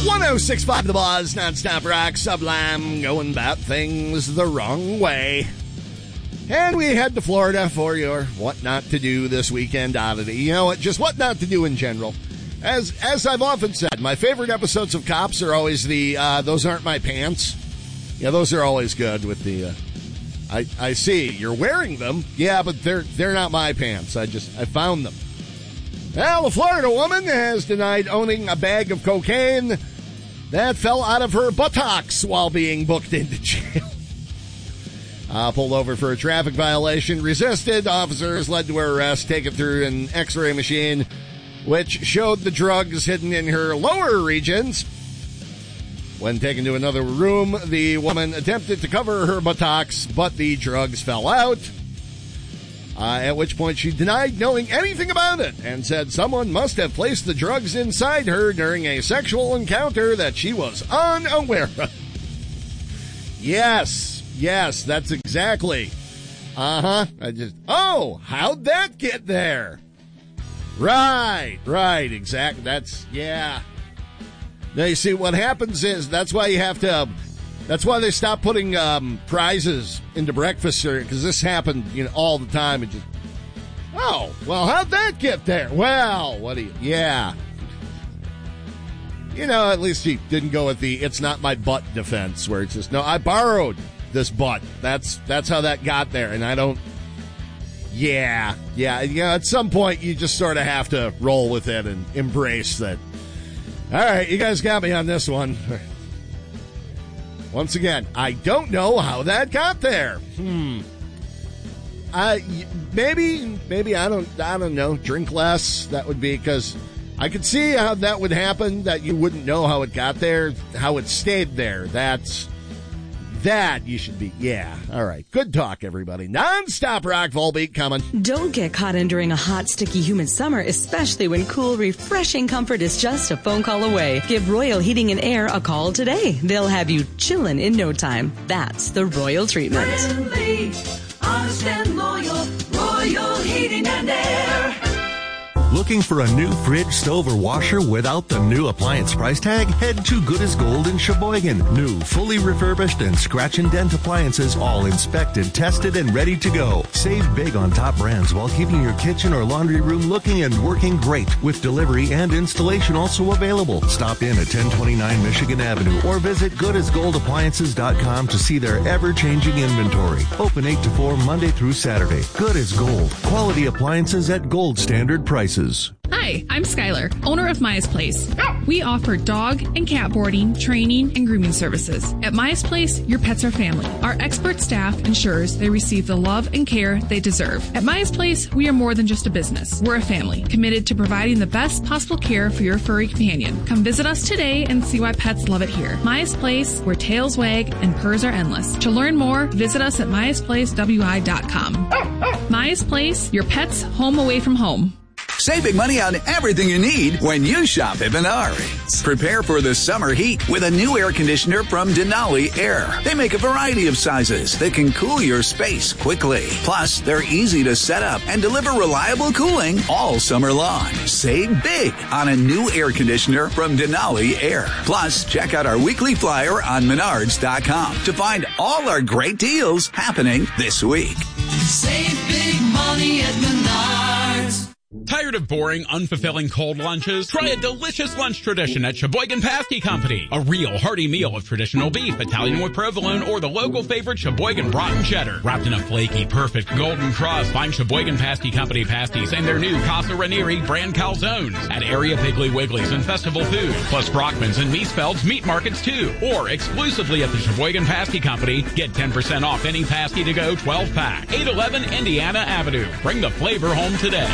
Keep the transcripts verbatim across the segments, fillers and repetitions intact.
one oh six point five The Buzz, nonstop rock, Sublime, going about things the wrong way. And we head to Florida for your what not to do this weekend oddity. You know what? Just what not to do in general. As as I've often said, my favorite episodes of Cops are always the uh, "Those aren't my pants." Yeah, those are always good. With the, uh, I I see you're wearing them. Yeah, but they're they're not my pants. I just I found them. Well, a Florida woman has denied owning a bag of cocaine that fell out of her buttocks while being booked into jail. Uh, pulled over for a traffic violation, resisted. Officers led to her arrest, taken through an x-ray machine, which showed the drugs hidden in her lower regions. When taken to another room, the woman attempted to cover her buttocks, but the drugs fell out. Uh, at which point she denied knowing anything about it and said someone must have placed the drugs inside her during a sexual encounter that she was unaware of. Yes, yes, that's exactly. Uh-huh. I just, oh, how'd that get there? Right, right, exactly. That's, yeah. Now, you see, what happens is, that's why you have to, that's why they stopped putting um, prizes into breakfast cereal, because this happened, you know, all the time. And just, oh, well, how'd that get there? Well, what do you, yeah. You know, at least he didn't go with the "it's not my butt" defense, where it's just, no, I borrowed this butt. That's that's how that got there, and I don't. Yeah, yeah, you know, at some point you just sort of have to roll with it and embrace that. All right, you guys got me on this one. Once again, I don't know how that got there. Hmm. I maybe maybe I don't I don't know. Drink less. That would be, because I could see how that would happen. That you wouldn't know how it got there, how it stayed there. That's that you should be. Yeah. All right. Good talk, everybody. Non-stop rock, Volbeat coming. Don't get caught in during a hot, sticky, humid summer, especially when cool, refreshing comfort is just a phone call away. Give Royal Heating and Air a call today. They'll have you chillin' in no time. That's the Royal treatment. Friendly, honest and loyal, Royal Heating and Air. Looking for a new fridge, stove, or washer without the new appliance price tag? Head to Good as Gold in Sheboygan. New, fully refurbished, and scratch and dent appliances, all inspected, tested, and ready to go. Save big on top brands while keeping your kitchen or laundry room looking and working great, with delivery and installation also available. Stop in at ten twenty-nine Michigan Avenue or visit good as gold appliances dot com to see their ever-changing inventory. Open eight to four Monday through Saturday. Good as Gold. Quality appliances at gold standard prices. Hi, I'm Skylar, owner of Maya's Place. We offer dog and cat boarding, training, and grooming services. At Maya's Place, your pets are family. Our expert staff ensures they receive the love and care they deserve. At Maya's Place, we are more than just a business. We're a family, committed to providing the best possible care for your furry companion. Come visit us today and see why pets love it here. Maya's Place, where tails wag and purrs are endless. To learn more, visit us at myas place w i dot com. Maya's Place, your pet's home away from home. Save big money on everything you need when you shop at Menards. Prepare for the summer heat with a new air conditioner from Denali Air. They make a variety of sizes that can cool your space quickly. Plus, they're easy to set up and deliver reliable cooling all summer long. Save big on a new air conditioner from Denali Air. Plus, check out our weekly flyer on menards dot com to find all our great deals happening this week. Save big money at Menards. Tired of boring, unfulfilling cold lunches? Try a delicious lunch tradition at Sheboygan Pasty Company. A real hearty meal of traditional beef, Italian with provolone, or the local favorite Sheboygan Broughton Cheddar. Wrapped in a flaky, perfect golden crust, find Sheboygan Pasty Company pasties and their new Casa Ranieri brand calzones at area Piggly Wigglies and Festival Food, plus Brockman's and Miesfeld's meat markets too. Or exclusively at the Sheboygan Pasty Company, get ten percent off any pasty to go twelve pack. eight eleven Indiana Avenue. Bring the flavor home today.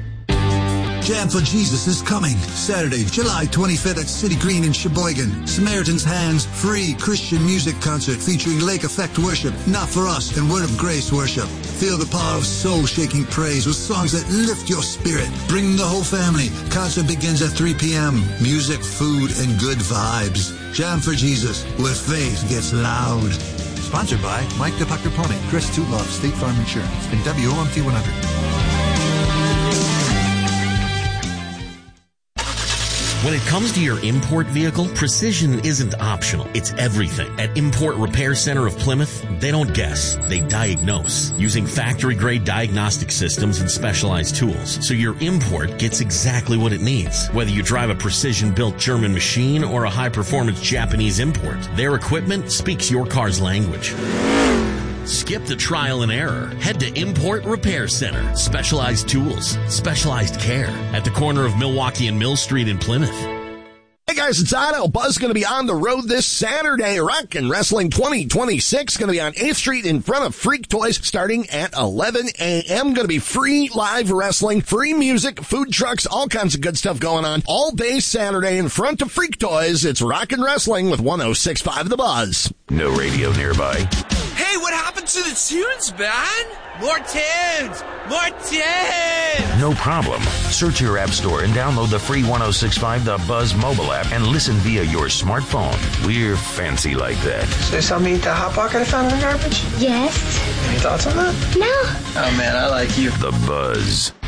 Jam for Jesus is coming Saturday, July twenty-fifth at City Green in Sheboygan. Samaritan's Hands free Christian music concert featuring Lake Effect worship, Not For Us, and Word of Grace worship. Feel the power of soul-shaking praise with songs that lift your spirit. Bring the whole family. Concert begins at three p.m. Music, food, and good vibes. Jam for Jesus, where faith gets loud. Sponsored by Mike DePucker Plumbing, Chris Tootloff, State Farm Insurance, and W O M T one hundred. When it comes to your import vehicle, precision isn't optional. It's everything. At Import Repair Center of Plymouth, they don't guess. They diagnose using factory-grade diagnostic systems and specialized tools. So your import gets exactly what it needs. Whether you drive a precision-built German machine or a high-performance Japanese import, their equipment speaks your car's language. Skip the trial and error. Head to Import Repair Center. Specialized tools, specialized care at the corner of Milwaukee and Mill Street in Plymouth. Hey guys, it's Otto. Buzz going to be on the road this Saturday. Rockin' Wrestling twenty twenty-six going to be on eighth Street in front of Freak Toys starting at eleven a.m. Going to be free live wrestling, free music, food trucks, all kinds of good stuff going on all day Saturday in front of Freak Toys. It's Rockin' Wrestling with one oh six point five The Buzz. No radio nearby. Hey, what happened to the tunes, man? More tunes! More tunes! No problem. Search your app store and download the free one oh six point five The Buzz mobile app and listen via your smartphone. We're fancy like that. So you saw me eat the Hot Pocket I found in the garbage? Yes. Any thoughts on that? No. Oh, man, I like you. The Buzz.